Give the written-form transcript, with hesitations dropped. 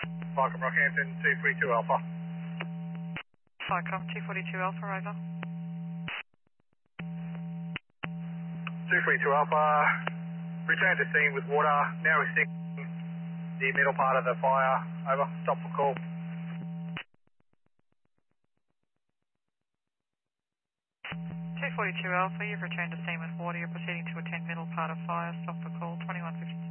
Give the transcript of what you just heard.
Falcon Rockhampton 242 Alpha. Falcon 242 Alpha, over. 232 Alpha, return to scene with water, now extinguishing the middle part of the fire, over, stop for call. 242 Alpha, you've returned to scene with water. You're proceeding to attend middle part of fire. Stop for call 2152.